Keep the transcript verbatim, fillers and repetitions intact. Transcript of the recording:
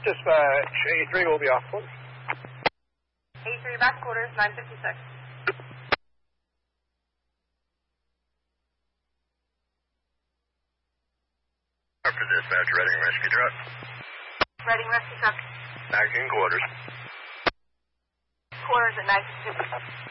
Dispatch, A three will be off quarters. A three back quarters, nine fifty-six. After dispatch, Reading rescue truck. Reading rescue truck. Back in quarters. Quarters at nine fifty-six.